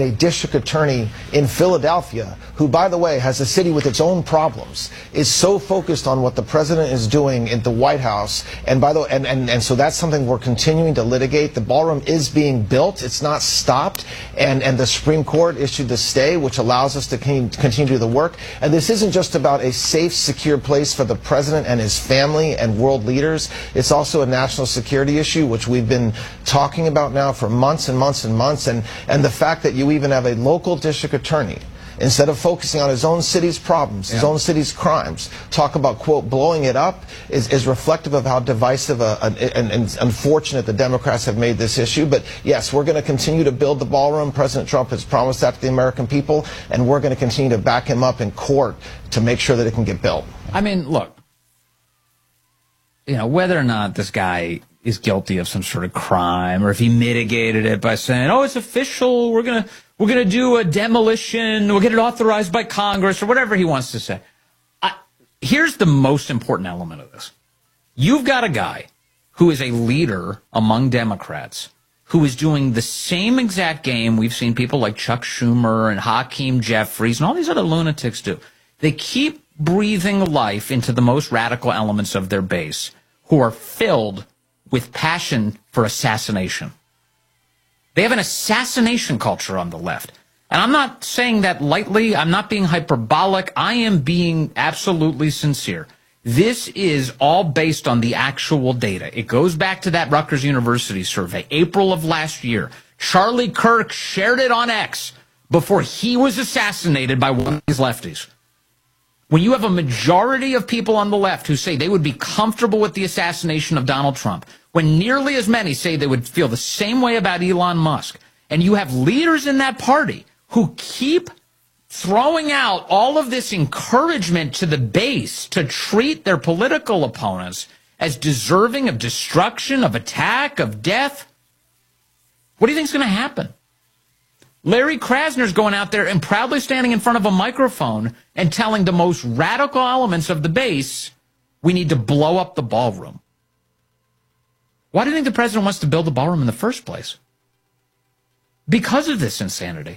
and a district attorney in Philadelphia, who, by the way, has a city with its own problems, is so focused on what the president is doing in the White House. And by the way, and so that's something we're continuing to litigate. The ballroom is being built. It's not stopped. And the Supreme Court issued the stay, which allows us to continue to do the work. And this isn't just about a safe, secure place for the president and his family and world leaders. It's also a national security issue, which we've been talking about now for months and months and months. And the fact that you even have a local district attorney, instead of focusing on his own city's problems, his own city's crimes, talk about, quote, blowing it up, is reflective of how divisive and unfortunate the Democrats have made this issue. But yes, we're going to continue to build the ballroom. President Trump has promised that to the American people, and we're going to continue to back him up in court to make sure that it can get built. I mean, look, you know, whether or not this guy is guilty of some sort of crime, or if he mitigated it by saying, oh, it's official, we're gonna do a demolition, we'll get it authorized by Congress, or whatever he wants to say. Here's the most important element of this. You've got a guy who is a leader among Democrats who is doing the same exact game we've seen people like Chuck Schumer and Hakeem Jeffries and all these other lunatics do. They keep breathing life into the most radical elements of their base, who are filled with passion for assassination. They have an assassination culture on the left. And I'm not saying that lightly. I'm not being hyperbolic. I am being absolutely sincere. This is all based on the actual data. It goes back to that Rutgers University survey, April of last year. Charlie Kirk shared it on X before he was assassinated by one of these lefties. When you have a majority of people on the left who say they would be comfortable with the assassination of Donald Trump, when nearly as many say they would feel the same way about Elon Musk, and you have leaders in that party who keep throwing out all of this encouragement to the base to treat their political opponents as deserving of destruction, of attack, of death, what do you think is going to happen? Larry Krasner's going out there and proudly standing in front of a microphone and telling the most radical elements of the base, we need to blow up the ballroom. Why do you think the president wants to build the ballroom in the first place? Because of this insanity.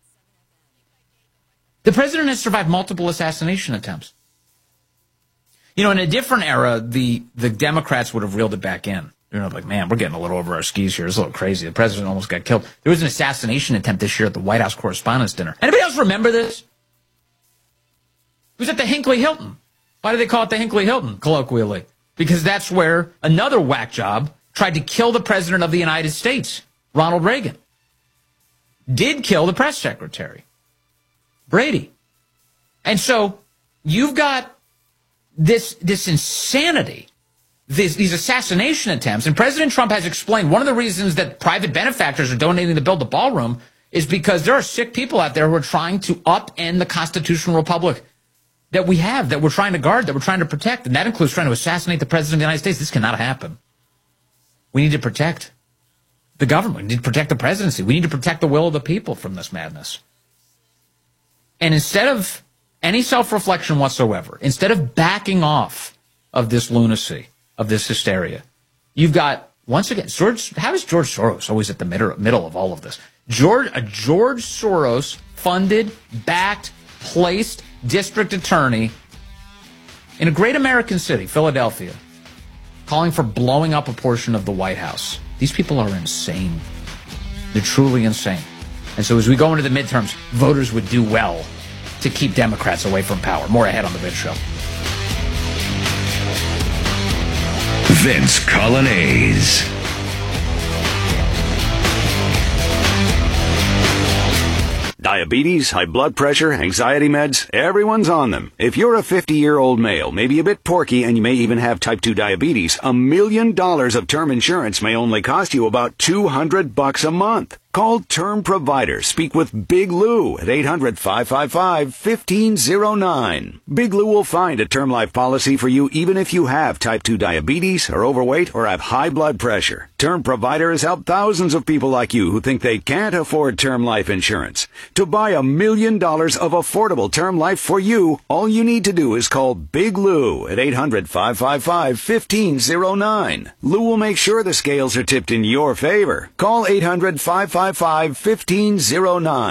The president has survived multiple assassination attempts. You know, in a different era, the Democrats would have reeled it back in. You know, like, man, we're getting a little over our skis here. It's a little crazy. The president almost got killed. There was an assassination attempt this year at the White House Correspondents' Dinner. Anybody else remember this? It was at the Hinckley Hilton. Why do they call it the Hinckley Hilton, colloquially? Because that's where another whack job tried to kill the president of the United States, Ronald Reagan. Did kill the press secretary, Brady. And so you've got this insanity, these assassination attempts, and President Trump has explained one of the reasons that private benefactors are donating to build the ballroom is because there are sick people out there who are trying to upend the constitutional republic that we have, that we're trying to guard, that we're trying to protect, and that includes trying to assassinate the president of the United States. This cannot happen. We need to protect the government. We need to protect the presidency. We need to protect the will of the people from this madness. And instead of any self-reflection whatsoever, instead of backing off of this lunacy, of this hysteria, you've got, once again, how is George Soros always at the middle of all of this? George Soros funded, backed, placed district attorney in a great American city, Philadelphia, calling for blowing up a portion of the White House. These people are insane. They're truly insane. And so as we go into the midterms, voters would do well to keep Democrats away from power. More ahead on The Vince Show. Vince Coglianese. Diabetes, high blood pressure, anxiety meds, everyone's on them. If you're a 50-year-old male, maybe a bit porky, and you may even have type 2 diabetes, $1 million of term insurance may only cost you about $200 a month. Call Term Provider. Speak with Big Lou at 800-555-1509. Big Lou will find a term life policy for you even if you have type 2 diabetes, are overweight, or have high blood pressure. Term Provider has helped thousands of people like you who think they can't afford term life insurance. To buy $1 million of affordable term life for you, all you need to do is call Big Lou at 800-555-1509. Lou will make sure the scales are tipped in your favor. Call 800-555-1509.